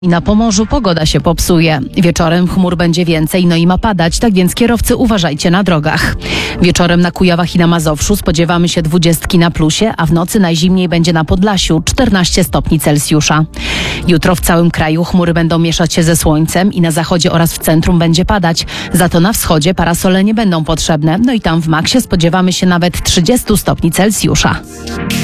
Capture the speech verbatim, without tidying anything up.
I na Pomorzu pogoda się popsuje. Wieczorem chmur będzie więcej, no i ma padać, tak więc kierowcy uważajcie na drogach. Wieczorem na Kujawach i na Mazowszu spodziewamy się dwudziestki na plusie, a w nocy najzimniej będzie na Podlasiu, czternaście stopni Celsjusza. Jutro w całym kraju chmury będą mieszać się ze słońcem i na zachodzie oraz w centrum będzie padać. Za to na wschodzie parasole nie będą potrzebne, no i tam w maksie spodziewamy się nawet trzydziestu stopni Celsjusza.